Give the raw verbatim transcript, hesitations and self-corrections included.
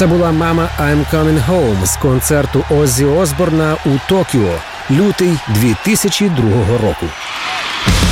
Це була «Mama, I'm Coming Home» з концерту Оззі Осборна у Токіо, лютий дві тисячі другого року.